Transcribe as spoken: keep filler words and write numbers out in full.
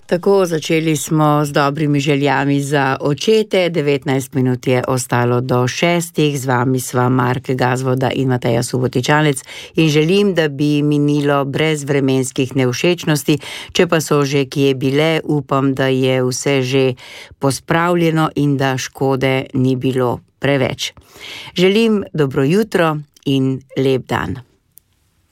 Tako, začeli smo z dobrimi željami za očete, devetnajst minut je ostalo do šestih, z vami sva Mark Gazvoda in Mateja Subotičanec in želim, da bi minilo brez vremenskih nevšečnosti, če pa so že kje bile, upam, da je vse že pospravljeno in da škode ni bilo preveč. Želim dobro jutro in lep dan.